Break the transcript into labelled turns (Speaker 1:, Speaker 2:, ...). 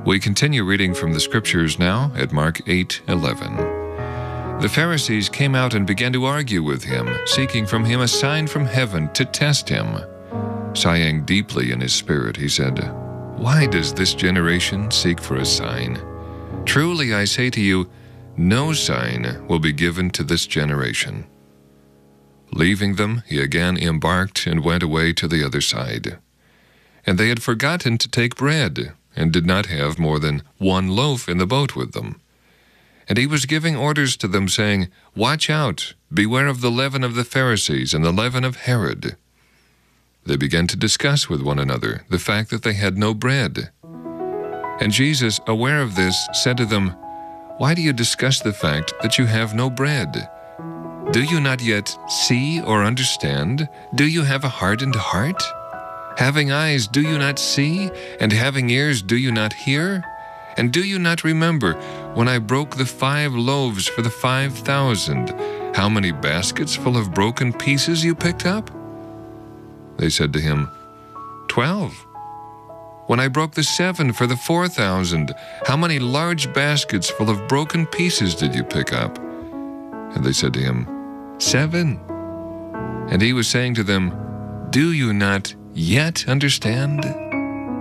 Speaker 1: We continue reading from the Scriptures now at Mark 8:11. The Pharisees came out and began to argue with him, seeking from him a sign from heaven to test him. Sighing deeply in his spirit, he said, "Why does this generation seek for a sign? Truly I say to you, no sign will be given to this generation." Leaving them, he again embarked and went away to the other side. And they had forgotten to take bread, and did not have more than one loaf in the boat with them. And he was giving orders to them, saying, "Watch out, beware of the leaven of the Pharisees and the leaven of Herod." They began to discuss with one another the fact that they had no bread. And Jesus, aware of this, said to them, "Why do you discuss the fact that you have no bread? Do you not yet see or understand? Do you have a hardened heart? Having eyes, do you not see? And having ears, do you not hear? And do you not remember when I broke the 5 loaves for the 5,000, how many baskets full of broken pieces you picked up?" They said to him, 12. "When I broke the 7 for the 4,000, how many large baskets full of broken pieces did you pick up?" And they said to him, 7. And he was saying to them, "Do you not yet understand?"